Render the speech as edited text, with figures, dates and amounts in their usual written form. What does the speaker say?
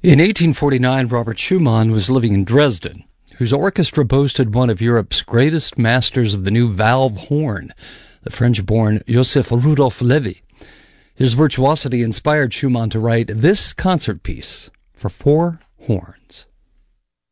In 1849, Robert Schumann was living in Dresden, whose orchestra boasted one of Europe's greatest masters of the new valve horn, the French-born Joseph Rudolph Levy. His virtuosity inspired Schumann to write this concert piece for four horns.